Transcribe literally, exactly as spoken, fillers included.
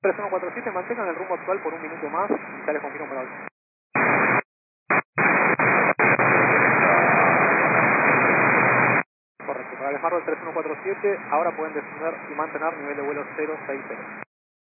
tres uno cuatro siete, mantengan el rumbo actual por un minuto más y ya les confirmo para hoy. Correcto, para el Harvard tres uno cuatro siete, ahora pueden descender y mantener nivel de vuelo cero seis cero.